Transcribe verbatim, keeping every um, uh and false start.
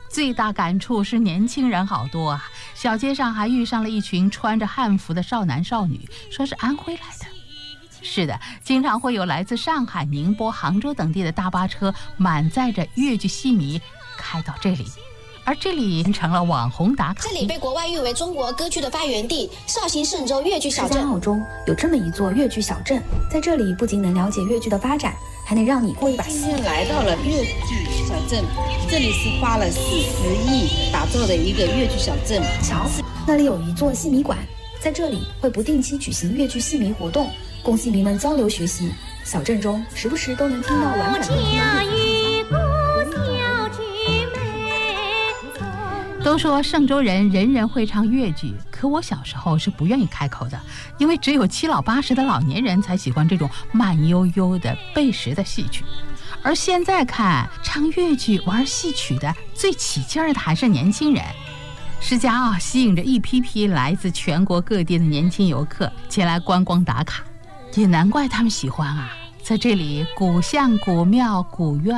最大感触是年轻人好多啊，小街上还遇上了一群穿着汉服的少男少女，说是安徽来的。是的，经常会有来自上海、宁波、杭州等地的大巴车满载着粤剧戏迷开到这里，而这里成了网红打卡。 这里被国外誉为中国歌剧的发源地，绍兴嵊州粤剧小镇。 澳中有这么一座粤剧小镇，在这里不仅能了解粤剧的发展，还能让你过一把戏。 今天来到了粤剧小镇，这里是花了四十亿打造的一个粤剧小镇。 瞧，那里有一座戏迷馆，在这里会不定期举行粤剧戏迷活动，供戏迷们交流学习。小镇中时不时都能听到婉转的粤语。 都说嵊州人人人会唱粤剧，可我小时候是不愿意开口的，因为只有七老八十的老年人才喜欢这种慢悠悠的背时的戏曲。而现在看，唱粤剧玩戏曲的最起劲儿的还是年轻人。石家啊，吸引着一批批来自全国各地的年轻游客前来观光打卡，也难怪他们喜欢啊。在这里，古巷、古庙、古院